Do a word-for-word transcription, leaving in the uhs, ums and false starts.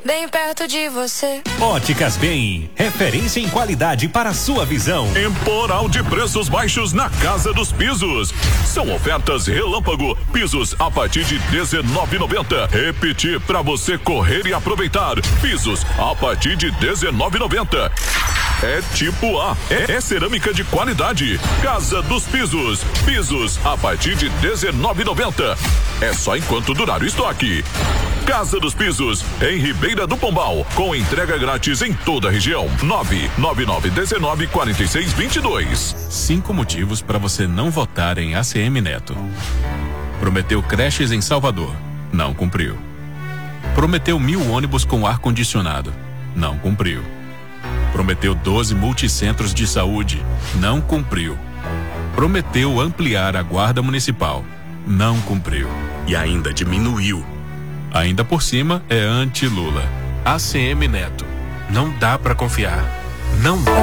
bem perto de você. Óticas Bem, referência em qualidade para a sua visão. Temporal de preços baixos na Casa dos Pisos. São ofertas relâmpago, pisos a partir de dezenove e noventa. Repetir para você correr e aproveitar. Pisos a partir de dezenove e noventa. É tipo A, é, é cerâmica de qualidade. Casa dos Pisos, pisos a partir de dezenove e noventa. É só enquanto durar o estoque. Casa dos Pisos, em Ribeira do Pombal, com entrega grátis em toda a região. nove nove nove um nove quatro seis dois dois. Cinco motivos para você não votar em A C M Neto. Prometeu creches em Salvador, não cumpriu. Prometeu mil ônibus com ar-condicionado, não cumpriu. Prometeu doze multicentros de saúde, não cumpriu. Prometeu ampliar a guarda municipal, não cumpriu. E ainda diminuiu. Ainda por cima é anti-Lula. A C M Neto. Não dá pra confiar. Não dá.